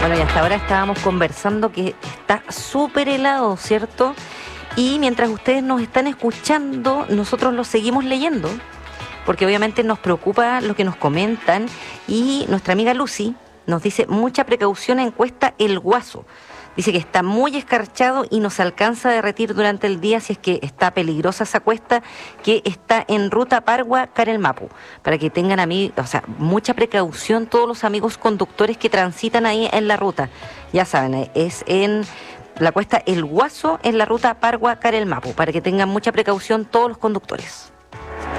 Bueno, y hasta ahora estábamos conversando que está súper helado, ¿cierto? Y mientras ustedes nos están escuchando, nosotros lo seguimos leyendo, porque obviamente nos preocupa lo que nos comentan. Y nuestra amiga Lucy nos dice: mucha precaución en Cuesta El Guaso. Dice que está muy escarchado y nos alcanza a derretir durante el día si es que está peligrosa esa cuesta, que está en ruta Pargua-Carelmapu. Para que tengan mucha precaución todos los amigos conductores que transitan ahí en la ruta. Ya saben, es en la cuesta El Guaso, en la ruta Pargua-Carelmapu, para que tengan mucha precaución todos los conductores.